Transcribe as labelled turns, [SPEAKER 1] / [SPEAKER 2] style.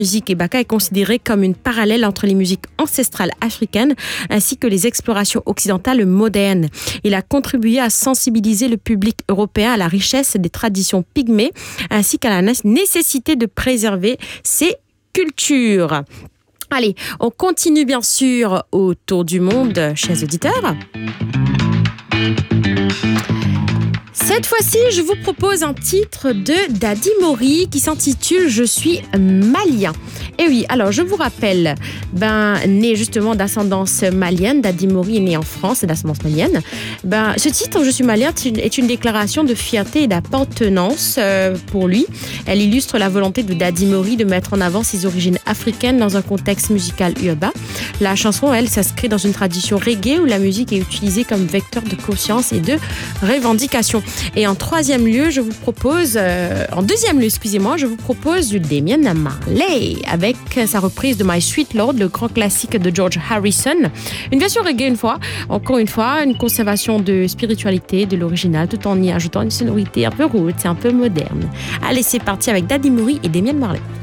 [SPEAKER 1] musique Baka est considérée comme une parallèle entre les musiques ancestrales africaines ainsi que les explorations occidentales modernes. Il a contribué à sensibiliser le public européen à la richesse des traditions pygmées ainsi qu'à la nécessité de préserver ces cultures. Allez, on continue bien sûr au tour du monde, chers auditeurs. Cette fois-ci, je vous propose un titre de Daddy Mori qui s'intitule « Je suis malien ». Et oui, alors je vous rappelle, né justement d'ascendance malienne, Daddy Mori est né en France d'ascendance malienne. Ce titre « Je suis malien » est une déclaration de fierté et d'appartenance pour lui. Elle illustre la volonté de Daddy Mori de mettre en avant ses origines africaines dans un contexte musical urbain. La chanson, elle, s'inscrit dans une tradition reggae où la musique est utilisée comme vecteur de conscience et de revendication. Et en deuxième lieu, je vous propose du Damian Marley avec sa reprise de My Sweet Lord, le grand classique de George Harrison. Une version reggae encore une fois, une conservation de spiritualité de l'original tout en y ajoutant une sonorité un peu roots et un peu moderne. Allez, c'est parti avec Daddy Mori et Damian Marley.